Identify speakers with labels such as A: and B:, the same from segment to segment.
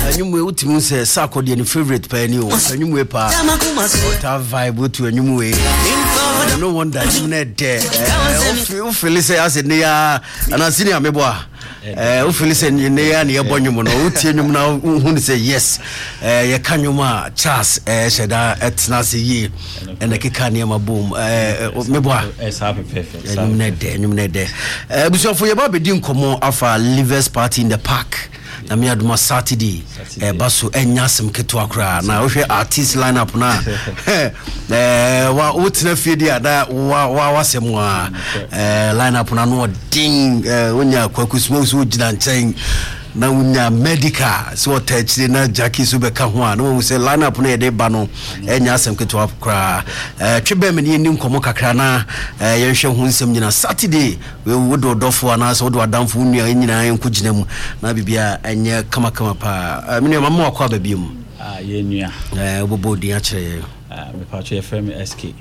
A: Anyway, ultimate say Sako the favorite penny or anyway pa. That vibe to a new way. No wonder you net there. Feel say as a near and I see a meboa. Feel say near near Bonumon, Utianum now who say yes. Yakanyuma Charles Shada at Nasi and the Kikaniama boom. Meboa.
B: It's happy perfect.
A: You net there. Bishop for your baby didn't come on after Livers party in the park. Na me aduma Saturday baso enyasem keto akra na wo hwe artist lineup na wa wotena fie ada wa wasem a lineup na no ding wonya kwakusmo so gina nchen na wonya medical so touch na Jackie so be ka ho a no say lineup na de ba no enyasem keto akra twebe me ni nkomo kakra na yenhwe ho nsem nyina Saturday we wodo dofo na so wodo adamfo nua nyina enko gina mu na bibia enye kama pa me mama akwa ba biom
B: ye nua
A: obobo din a kire
B: me pa che FM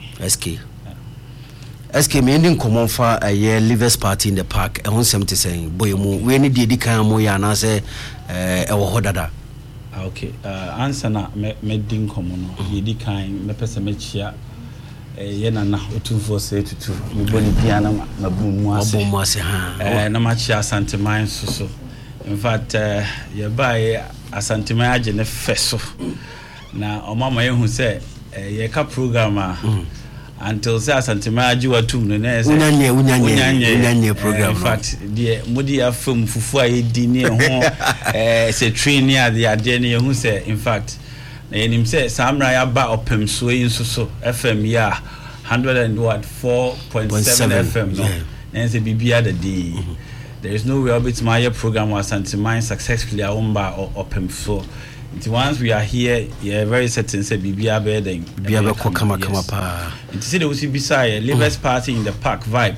B: SK
A: me ending common for a year Livers party in the park e won sem te saying boy mu we ni di kan mo ya na say e wo hodada
B: okay answer na me din common no ye di kan me pese me chia ye na na otumfo say tutu me boni bia na mabu mu ase ha na ma chia santeman so in fact ye buy asanteman age ne feso na o mama ye hu say ye ka program until say asanteman age watum no na say unyanye program in fact the modi afam fufu aye di ne ho say train ya the ne hu say in fact na yenim say samra ya ba opem so yin so FM ya 104.7 FM no na say bibia the day there is no way about my program was Santimine successfully aumba or opem so once we are here yeah very certain say bibia be den
A: bibia be ko kama pa
B: it say we see beside Livers party in the park vibe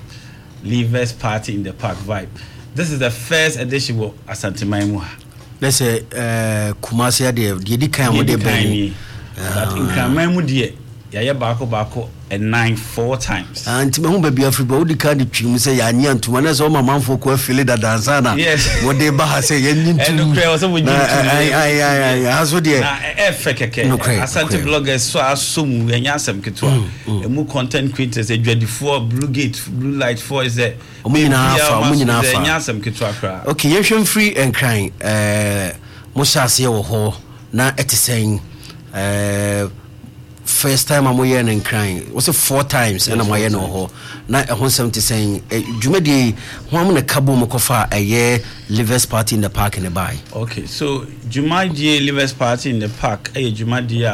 B: this is the first edition of Santimine mu
A: let's say Kumasi de di kan mo de ben
B: that in kan mu de ya bako and 4 times
A: and me hu ba bia free ba odi kan de twim say ya nya ntuma na so mamanfo ko afile da dansa na mo de ba ha say ya nyi ntuma
B: and no so mo nyi
A: ai aso de
B: na fekeke asante bloggers so asomu ya nya asem keto emu content creators adwadifo blue light 4 is there
A: omunyina afa
B: nya asem keto akra
A: okay yehwem free and crying mo shase wo ho na etisen first time I'm here and crying was it 4 times and I'm here no ho na e ho something saying jumadi ho am na kabo mo kofa a year Livers party in the park in the bay
B: okay so jumadi Livers party in the park jumadi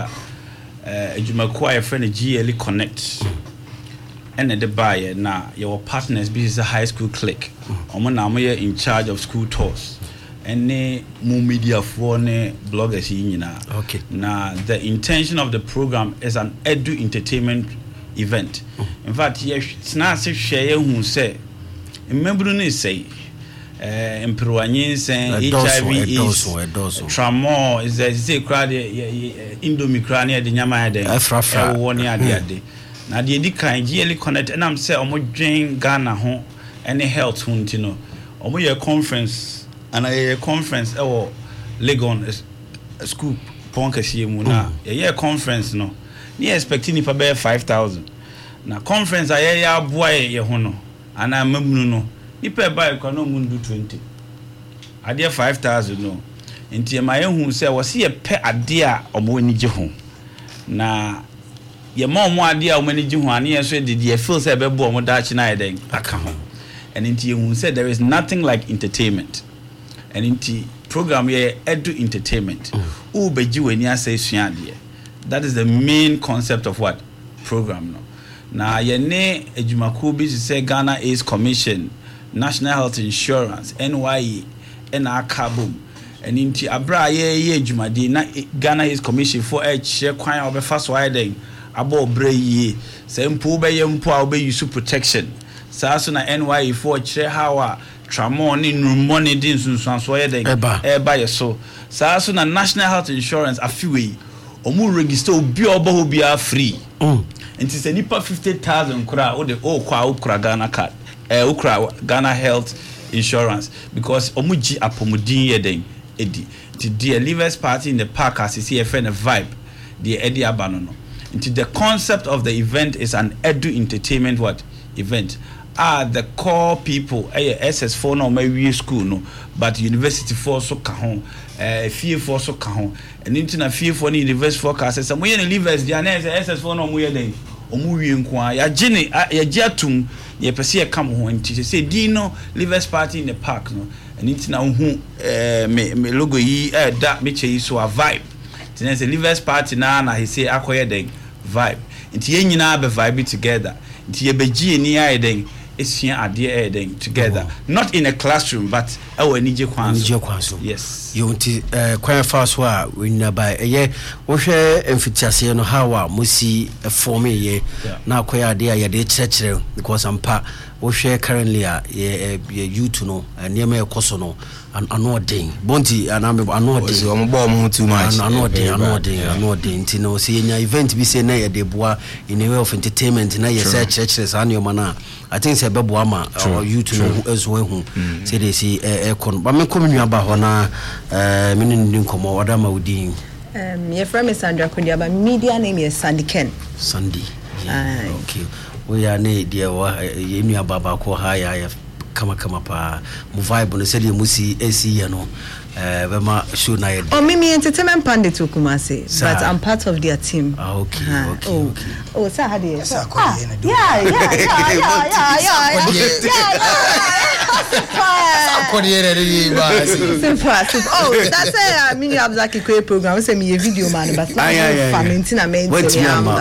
B: jumako a friend GL Connect and the bay na your partners be is a high school clique omo na mo in charge of school tours any more media for ne bloggers nyina
A: okay
B: now the intention of the program is an edu entertainment event in fact yes na se share hu say membru ne say emperwanyin say HIV is tramo is say crowd indomie crowd ne de nyama ya den woni ade na de di kan GL Connect and am say omo dwen Ghana ho any health hu ntino omo ye conference and a conference Legon school Ponkasi mu na ye conference no ni expecting ni pa be 5,000 na conference aye ya boy ye ho no ana mamunu no ni pa buy kwa no mundu 20 ade 5,000 no enti ma ye hu se wo se ye pe ade a omo ni je ho na ye ma omo ade a omo ni je ho ane ye so de ye feel say be bo omo da chi na ye den aka ho and enti ye hu say there is nothing like entertainment and into program here edu entertainment beji weni ase suade that is the main concept of what program no na ye ne ejumako bi say Ghana AIDS Commission National Health Insurance NYE and akabum and into abra ye ejumade na Ghana AIDS Commission for share kwan obefa so aiden abo bre yi say mpo be ye mpo a obe use protection sa so na NYE for share how tramon in money din sunsun so ye den eba ye so so na National Health Insurance afiwe omu register obi oba ho bia free enti se nipa 50,000 kura o de kwa ukura Ghana card ukura Ghana Health Insurance because omu gi apomudin ye den edi the Livers Party in the Park as you see a friend a vibe the Eddie Abanono. Into the concept of the event is an edu entertainment event. The core people SS4 no my school no but university for so kahon fear for so kahon and into na fear for university for classes some we Livers the SS4 no we dey omuwie nko ya gene ya giatum ye pese e kam ho nti say Dino Livers Party in the Park no and into na hu me logo yi da me che so a vibe. Say Livers Party na he say akoye den vibe nti ye nyina be vibe together nti ye begie ni aye den esua ade den together not in a classroom but enije kwanso yes
A: you nti kwan fast wa we by ye wo hwe emfitiase no hawa musi form ye na akoye ade ye de chirechire because ampa wo hwe currently ye youth no niam e koso no anodin bonti anodin
C: o mbo mu too much
A: anodin nti no se nya event bi se na ye de boa in a way of entertainment na ye se church san yo mana I think se bebo ama or youth no as we hu say they see kon ba me kom nua ba ho na me ni nkomo wada ma udin
D: your friend is Sandra Kodiaba media name is Sandy Ken
A: Sandy okay we are ne dia wa ye nua baba ko ha ya kama pa mu vibe no say the musi AC no bema show na ye
D: oh me entertainment pandit to Kumasi but I'm part of their team
A: okay
D: oh sir how dey yeah oh that's a mini Abzaki create program we say me a video man but now Famintina main
A: we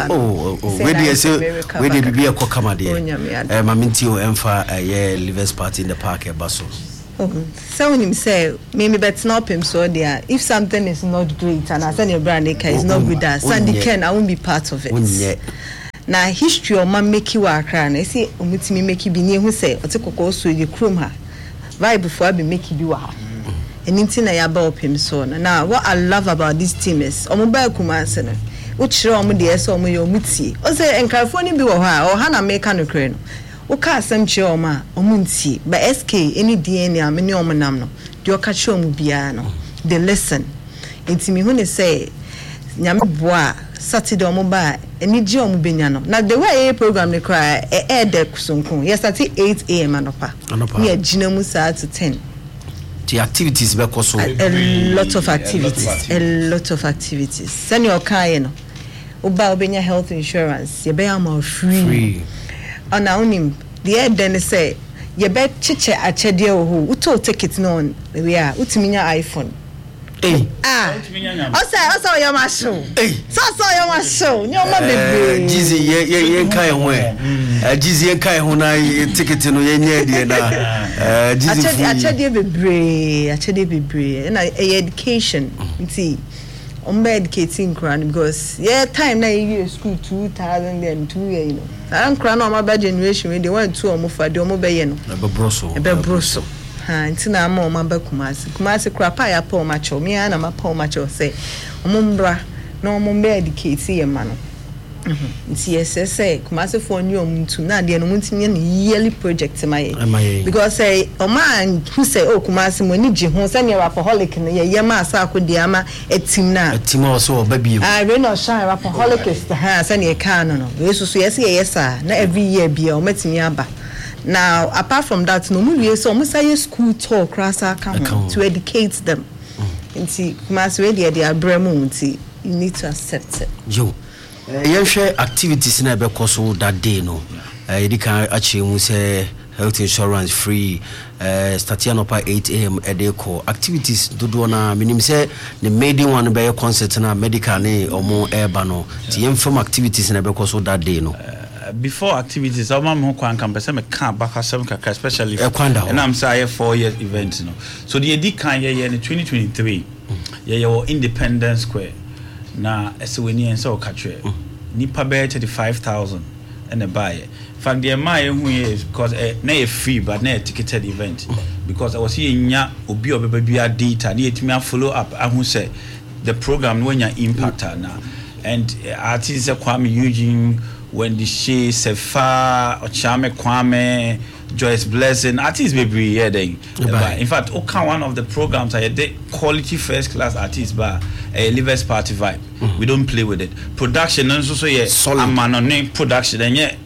A: dey be a kokama dey maminti o emfa Livers Party in the Park e baso.
D: So when him say maybe but not him so there if something is not great and as any brand is not good as Sandy Ken I won't be part of it. Now history of man make you Accra na say omutimi make bi ni hu say otekoko so ye krom ha vibe before be make you ha anything na ya ba opim so now what I love about this team is omoba Kumasi no uchire omo de so omo ye omutie o say enkrafo ni bi wo ha o ha na make no kre no uka asem che oma omunti ba SK any DNA amene omonam no de oka che omu bia no they listen intimi hu ne say nyame boa Saturday omo ba eni je omu benya no na the way program ne cry de kusonkun yesterday 8 am anopa ne agina mu saa to 10
A: the activities be koso
D: a lot of activities send your car no uba obenya health insurance ye be am free ona onim the then say ye be chiche achede wo uto ticket no we are utiminya iPhone osa yo ma show so yo ma show nyoma bebe
A: jizi ye kai ho jizi ye kai ho na ticket no ye nye de na jizi
D: achede bebre na education nti ombe educating crowd because time na you school 2002 you know and crowd no ma generation when they want to omofa de omo be ye no be broso nti na ama oma ba Kumasi krapa ya pa oma cho me na ma pa oma cho say omombra na omombe educate ye ma no nti say Kumasi for new omuntu na de no muntimi na yearly project my because say oma who say Kumasi mo ni je ho say ne rapaholic no ye ma asa akodi ama etim
A: also ba bi
D: we no shine rapaholic is say ne ka no we so yes na every year bia o matimi aba. Now, apart from that, no more so almost say school talk rasa account to educate them. Nti Kumasi we dey abremu nti you need to accept it.
A: Yo. You share activities na be koso that day no. You can actually mu say health insurance free starting up at 8 am a day call activities do na minim say the maiden one be concert na medical ne omo airba no. Ti inform activities na be koso that day no.
B: Before activities, I'm on Kwan campus. I'm a camp back especially. And I'm say 4 year event, you know. So the ED can year in 2023. Your Independence Square. Na esweni and so catch nipa be 35,000 and a buy. In fact, the my who is because na free but na ticketed event because I was here nya obi obebi data na etimi follow up who say the program when your impact now and artists Kwame Eugene Wendy Shea, Sefa, Ochame Kwame, Joyce Blessing, artists baby yeah then. In fact, Oka one of the programs I did quality first class artists by a Livers Party vibe. We don't play with it. Production and so yeah, I'm on production and yeah,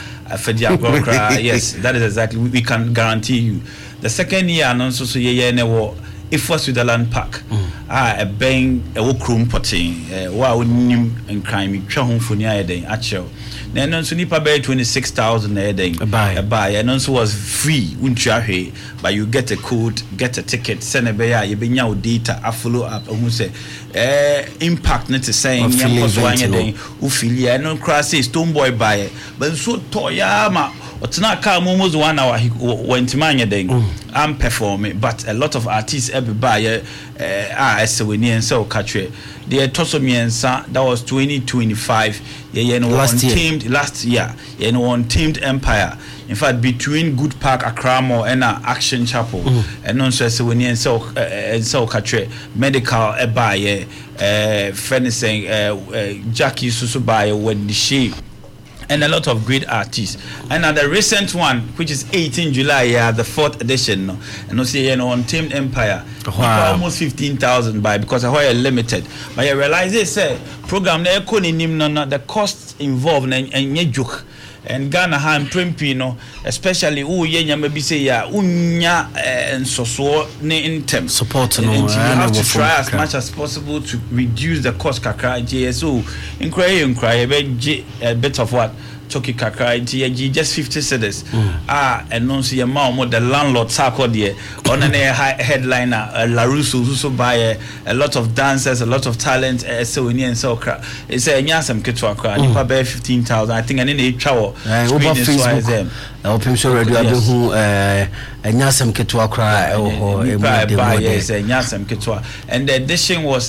B: yes, that is exactly we can guarantee you. The second year and also so yeah never if was Switzerland Park. A bang a walk room potting, wow, and crime, Chahon for near day, actual. Then also Nipa Bay 26,000 a day, a buy, and also was free, but you get a code, get a ticket, send a bay, you bring your data, a follow up, and who say, impact not to saying, Ophelia, no crassy, stone boy buy it, but so Toyama. It's not car almost 1 hour he went to mania then. I'm performing, but a lot of artists every buyer as a winner and so catch it. They told me and that was 2025. Yeah, last year. You know, on Tamed Empire. In fact, between Good Park, Akramo, and Action Chapel, and also as a winner and so catch it. Medical buyer, fencing, Jackie Susubaya when the sheep. And a lot of great artists. And the recent one, which is 18 July, the 4th edition, and also on Tamed Empire, almost 15,000 by because I heard limited. But I realize they say program the costs involved and joke. And Ghana han prempino, especially maybe say unya and so in terms support and you have to try as much as possible to reduce the cost kakra GSO cry a bit of what Toki kakra just 50 cedis and non see a more the landlord circle there on an headliner Larusso who buy a lot of dancers, a lot of talent so and so it's a nyasam kitwa cry 15,000 I think and in a travel over Facebook open show radio who nyasam kitwa cry yes nyasam kitwa and the edition was